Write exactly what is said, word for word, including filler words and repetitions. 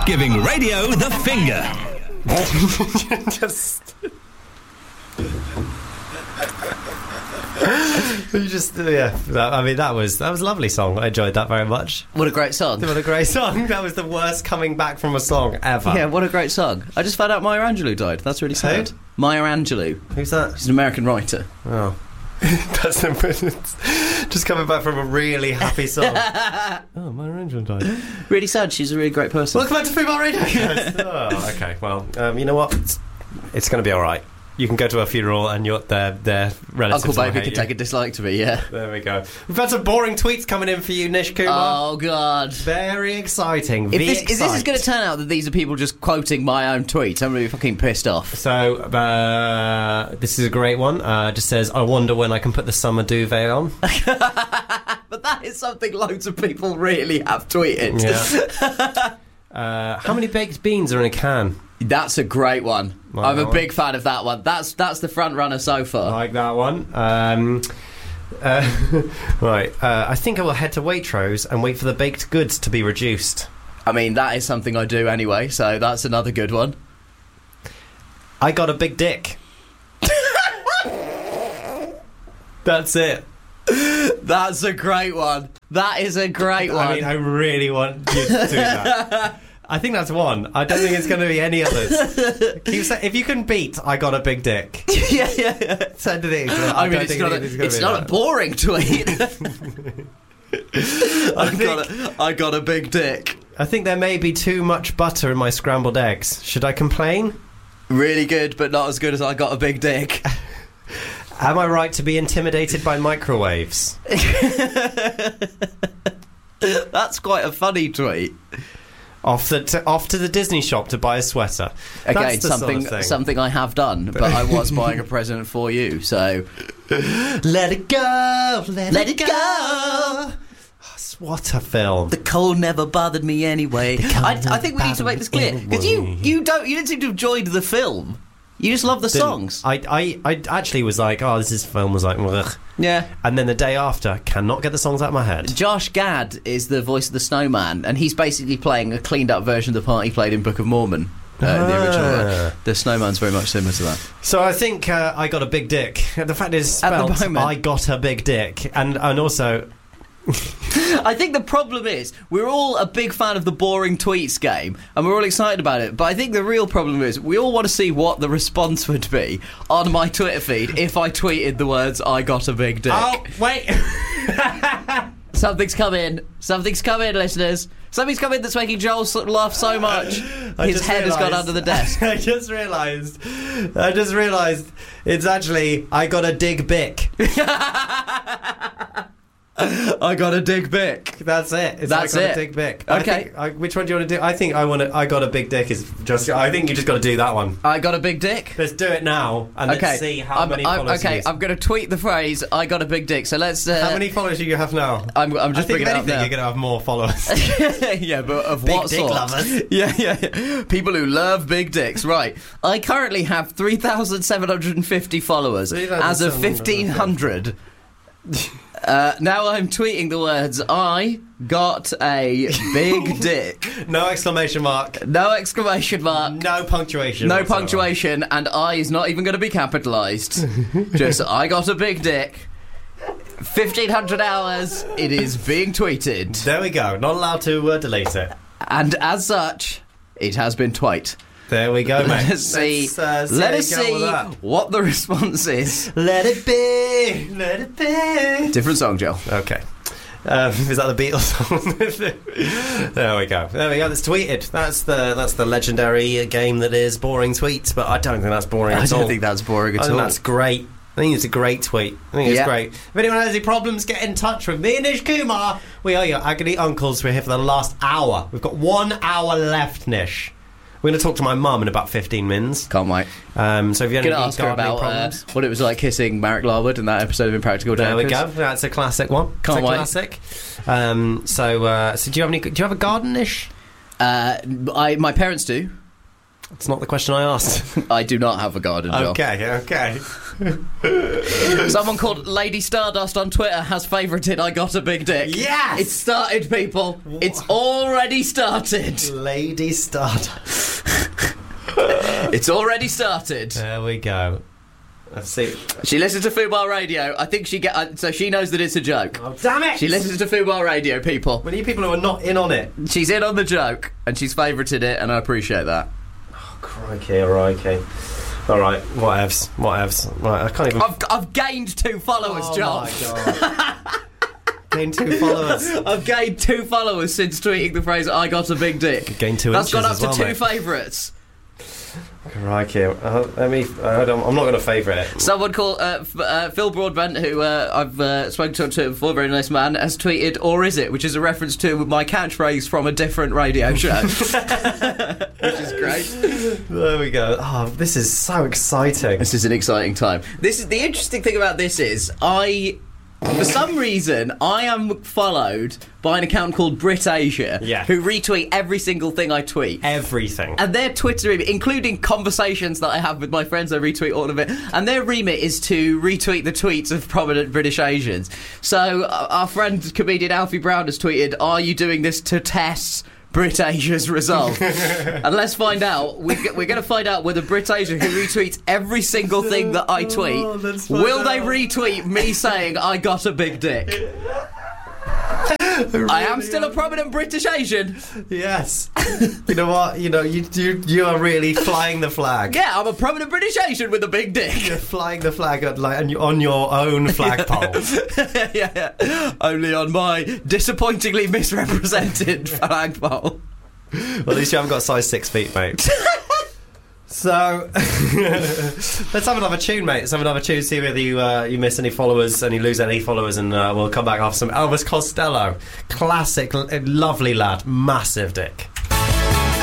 Giving radio the finger. Just... you just yeah that, I mean that was that was a lovely song. I enjoyed that very much. What a great song. What a great song. That was the worst coming back from a song ever. Yeah, what a great song. I just found out Maya Angelou died. That's really sad. Who? Maya Angelou. Who's that? She's an American writer. Oh. That's just coming back from a really happy song. Oh, Maya Angelou died. Really sad. She's a really great person. Welcome back to Female Radio. Oh, okay. Well, um, you know what? It's, it's going to be all right. You can go to a funeral and your their their relatives. Uncle Baby will hate can you. take a dislike to me. Yeah. There we go. We've had some boring tweets coming in for you, Nish Kumar. Oh God. Very exciting. If this, if this is going to turn out that these are people just quoting my own tweets, I'm going to be fucking pissed off. So, uh, this is a great one. Uh, just says, I wonder when I can put the summer duvet on. But that is something loads of people really have tweeted. Yeah. uh, how many baked beans are in a can? That's a great one. Like I'm a that big fan of that one. That's that's the front runner so far. I like that one. Um, uh, right. Uh, I think I will head to Waitrose and wait for the baked goods to be reduced. I mean, that is something I do anyway, so that's another good one. I got a big dick. That's it. That's a great one. That is a great one. I mean, I really want you to do that. I think that's one. I don't think it's going to be any others. Keep say- if you can beat I got a big dick. yeah, yeah, yeah. Send it in. I, I mean, it's not, a, it's not a boring tweet. I, think, got a, I got a big dick. I think there may be too much butter in my scrambled eggs. Should I complain? Really good, but not as good as I got a big dick. Am I right to be intimidated by microwaves? That's quite a funny tweet. Off the t- off to the Disney shop to buy a sweater. Again, That's the something sort of thing. something I have done, but I was buying a present for you, so let it go, let, let it it go. go. What a film! The cold never bothered me anyway. I, I think we need to make this clear because you you don't you didn't seem to have enjoyed the film. You just love the Didn't- songs. I, I I actually was like, oh, this is film was like, ugh. Yeah. And then the day after, cannot get the songs out of my head. Josh Gad is the voice of the Snowman, and he's basically playing a cleaned up version of the part he played in Book of Mormon. Uh, in the original. Uh, the Snowman's very much similar to that. So I think uh, I got a big dick. The fact is, At the spelled, moment- I got a big dick, and and also. I think the problem is we're all a big fan of the boring tweets game and we're all excited about it, but I think the real problem is we all want to see what the response would be on my Twitter feed if I tweeted the words I got a big dick. Oh, wait. Something's come in. Something's come in, listeners. Something's come in that's making Joel laugh so much I his just head has gone realised- under the desk. I just realised. I just realised it's actually I got a dig bick. I got a dig bick. That's it. It's That's I got it. a dig bick. Okay. I think, I, which one do you want to do? I think I want to. I got a big dick is just. I think you just got to do that one. I got a big dick. Let's do it now and Okay. let's see how I'm, many I'm, followers. okay, you use. I'm going to tweet the phrase "I got a big dick." So let's. Uh, How many followers do you have now? I'm, I'm I just think bringing if it up anything, now. you're going to have more followers. Yeah, but of Big what dick sort? lovers. Yeah, yeah, yeah. People who love big dicks. Right. I currently have three thousand seven hundred fifty followers as of fifteen hundred. Uh, now I'm tweeting the words "I got a big dick." No exclamation mark. No exclamation mark. No punctuation. No whatsoever. punctuation, and I is not even going to be capitalised. Just I got a big dick. fifteen hundred hours. It is being tweeted, There we go. Not allowed to uh, delete it. and as such, it has been twite. There we go, mate. Let us see. Let's, uh, see let how us you get on with see that. what the response is. Let it be. Let it be. Different song, Joel. Okay. Um, is that the Beatles song? There we go. There we go. That's tweeted. That's the that's the legendary game that is boring tweets. But I don't think that's boring I at all. don't think that's boring at I think all. that's great. I think it's a great tweet. I think it's Yeah. great. If anyone has any problems, get in touch with me and Nish Kumar. We are your agony uncles. We're here for the last hour. We've got one hour left, Nish. We're going to talk to my mum in about fifteen minutes. Can't wait. Um, so if you have I'm any going to ask her gardening about uh, problems, what it was like kissing Marek Larwood in that episode of Impractical there we Jokers. go. That's a classic one. Can't it's a wait. classic. Um, so, uh, so do you have any? Do you have a garden, Nish? Uh, I, my parents do. It's not the question I asked. I do not have a garden, Joel. Okay, okay. Someone called Lady Stardust on Twitter has favourited I Got a Big Dick. Yes! It's started, people. It's already started. Lady Stardust. It's already started. There we go. Let's see. She listens to Fubar Radio. I think she get uh, so she knows that it's a joke. Oh, damn it! She listens to Fubar Radio, people. We need people who are not in on it. She's in on the joke, and she's favourited it, and I appreciate that. Oh, crikey, crikey. All right, whatevs, whatevs. Right, I can't even... I've, I've gained two followers, oh, Joel. my God. Gained two followers. I've gained two followers since tweeting the phrase "I got a big dick." Gained two That's inches gone up as to well, two mate. favourites. Crikey. Uh, let me... I don't, I'm not going to favourite it. Someone called uh, F- uh, Phil Broadbent, who uh, I've uh, spoken to on Twitter before, very nice man, has tweeted "Or is it?" which is a reference to my catchphrase from a different radio show, which is great. There we go. Oh, this is so exciting. This is an exciting time. This is the interesting thing about this is I, for some reason, I am followed by an account called Brit Asia, Yeah. who retweet every single thing I tweet. Everything. And their Twitter remit, including conversations that I have with my friends, I retweet all of it. And their remit is to retweet the tweets of prominent British Asians. So uh, our friend comedian Alfie Brown has tweeted, "Are you doing this to test Brit Asia's resolve?" And let's find out. We're, g- we're going to find out whether Brit Asia, who retweets every single thing that I tweet, Oh, let's find will they out. retweet me saying I got a big dick? I am still a prominent British Asian. Yes. You know what? You know, you, you you are really flying the flag. Yeah, I'm a prominent British Asian with a big dick. You're flying the flag at, like, on your- on your own flagpole. yeah, yeah, only on my disappointingly misrepresented flagpole. Well, at least you haven't got size six feet, mate. So, let's have another tune, mate. Let's have another tune, see whether you uh, you miss any followers and you lose any followers, and uh, we'll come back after some Elvis Costello. Classic, l- lovely lad, massive dick.